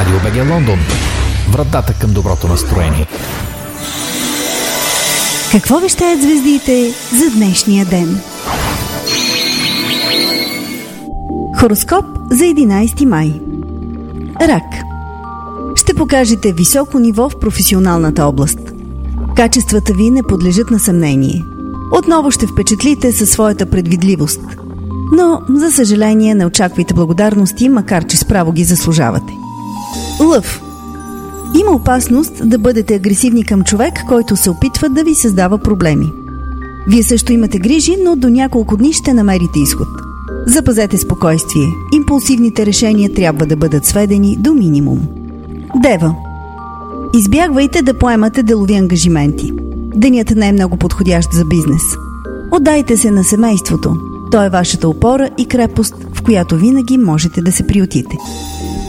Радио БГ Лондон. Вратата към доброто настроение. Какво вещаят звездите за днешния ден? Хороскоп за 11 май. Рак. Ще покажете високо ниво в професионалната област. Качествата ви не подлежат на съмнение. Отново ще впечатлите със своята предвидливост. Но, за съжаление, не очаквайте благодарности, макар че справо ги заслужавате. Лъв. Има опасност да бъдете агресивни към човек, който се опитва да ви създава проблеми. Вие също имате грижи, но до няколко дни ще намерите изход. Запазете спокойствие. Импулсивните решения трябва да бъдат сведени до минимум. Дева. Избягвайте да поемате делови ангажименти. Денят не е много подходящ за бизнес. Отдайте се на семейството. То е вашата опора и крепост, в която винаги можете да се приютите.